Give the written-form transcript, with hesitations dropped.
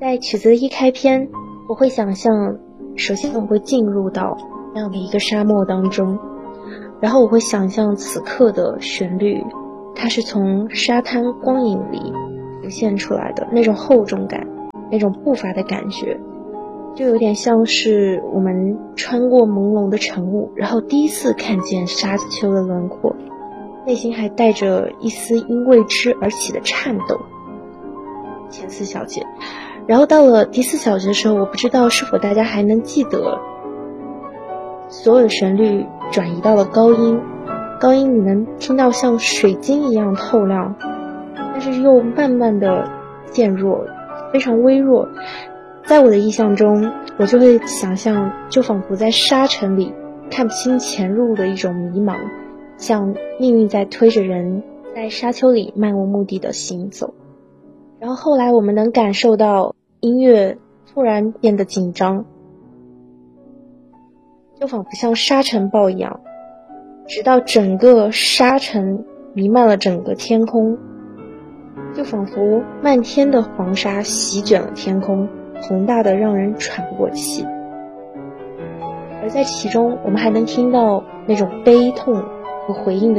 在曲子的一开篇，我会想象，首先我会进入到那样的一个沙漠当中，然后我会想象此刻的旋律，它是从沙滩光影里浮现出来的那种厚重感，那种步伐的感觉，就有点像是我们穿过朦胧的晨雾，然后第一次看见沙丘的轮廓，内心还带着一丝因为之而起的颤抖。前4小节，然后到了第4小节的时候，我不知道是否大家还能记得，所有的旋律转移到了高音，高音你能听到像水晶一样透亮，但是又慢慢的渐弱，非常微弱。在我的意象中，我就会想象，就仿佛在沙尘里看不清前路的一种迷茫，像命运在推着人在沙丘里漫无目的的行走。然后后来我们能感受到音乐突然变得紧张，就仿佛像沙尘暴一样，直到整个沙尘弥漫了整个天空，就仿佛漫天的黄沙席卷了天空，宏大的让人喘不过气。而在其中，我们还能听到那种悲痛和回应的